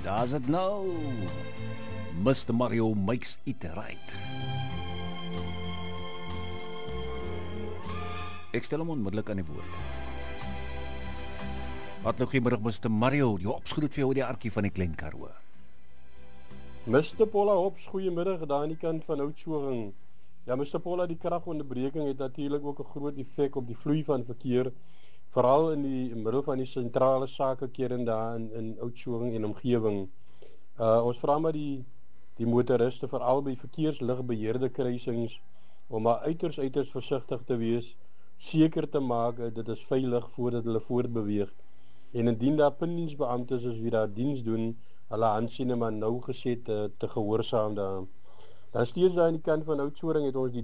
Daar's dit nou. Mr. Mario makes it right. Ek stel hom onmiddellik aan die woord. Hartlik goeiemôre Mr. Mario. Die opsgroet vir jou die arkie van die Klein Karoo. Mr. Paula Hops, goeiemiddag daar aan die kant van Oudtshoorn. Ja, Mr. Paula, die kragonderbreking het natuurlik ook 'n groot effek op die vloei van verkeer, veral in die middel van die sentrale sakekering daar in Oudtshoorn en omgewing. Ons vra maar die motoriste, veral by verkeersligbeheerde kruisings, om maar uiters versigtig te wees, seker te maak dit is veilig voordat hulle voortbeweeg. En indien daar pindiensbeamptes is wie daar diens doen, hulle handsiene maar nou geset te gehoorsaam daar. Dan steeds daar aan die kant van Oudtshoorn het ons die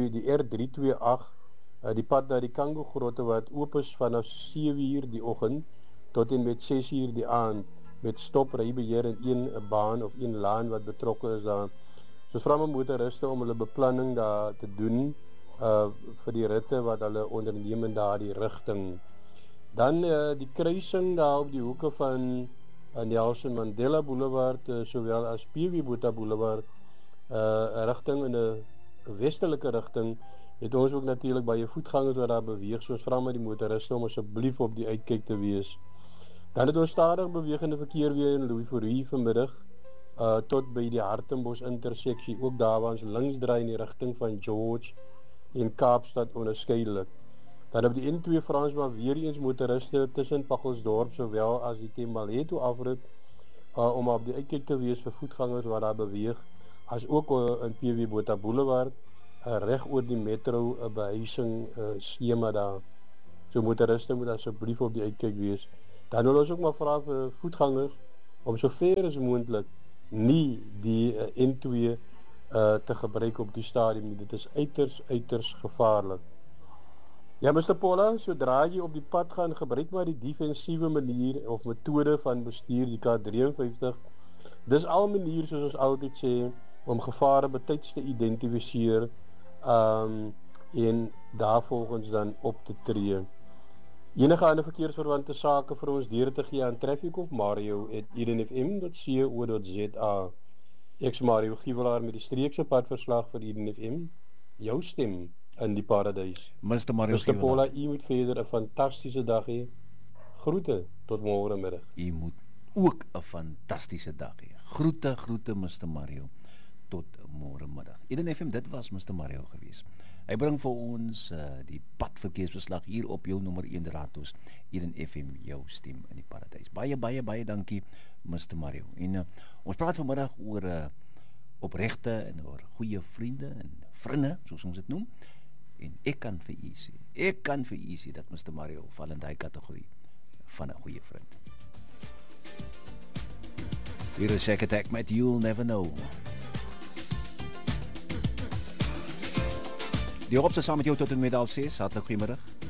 R328, die pad na die Kango-grotte wat oop is vanaf 7:00 die oggend tot en met 6:00 die aand, met stoprybeheer en een baan of een laan wat betrokke is daar. So vra my motoriste om hulle beplanning daar te doen vir die ritte wat hulle onderneem in daardie rigting. Dan die kruising daar op die hoeke van Nelson Mandela Boulevard, sowel as P.W. Botha Boulevard, rigting in 'n westelike rigting, het ons ook natuurlik baie voetgangers wat daar beweeg, soos vra my die motoriste om asseblief op die uitkyk te wees. Dan het ons stadig bewegende verkeer weer in Louis-Fourie vanmiddag, tot by die Hartenbos interseksie, ook daar waar ons links draai in die rigting van George en Kaapstad onderskeidelik. Dan op die N2 Frans maar weer eens motoriste tussen Pakkelsdorp sowel as die Tembaleto afrit, om op die uitkyk te wees vir voetgangers wat daar beweeg, as ook in P.W. Botha Boulevard, reg oor die metro behuising skema daar. So motoriste moet asseblief op die uitkyk wees. Dan wil ons ook maar vra vir voetgangers om so ver as moontlik nie die N2 te gebruik op die stadium. Dit is uiters gevaarlik. Ja, Mr. Paula, sodra jy op die pad gaan, gebruik maar die defensiewe manier of metode van bestuur, die K53. Dis al manier, soos ons altyd sê, om gevare betyds te identifiseer en daarvolgens dan op te tree. Enige ander verkeersverwante sake vir ons deur te gee aan Traffic of Mario@edenfm.co.za. Ek's Mario Giewelaar met die streekse padverslag vir Edenfm. Jou stem in die paradys. Mr. Mario Mr. Paula, u moet verder 'n fantastiese dag hê. Groete tot môre middag. U moet ook 'n fantastiese dag hê. Groete Mr. Mario. Tot môre middag. Eden FM, dit was Mr. Mario gewees. Hy bring vir ons die padverkeersverslag hier op jou nommer 1 raadhuis. Eden FM, jou stem in die paradys. Baie dankie Mr. Mario. En ons praat vanmiddag oor opregte en oor goeie vriende en vriende, soos ons dit noem. En ek kan vir u sê dat Mr. Mario val in daai kategorie van 'n goeie vriend. Hier is Shack Attack met You'll Never Know. Die opse saam met jou tot en met 6:30. Hartlik goeiemiddag.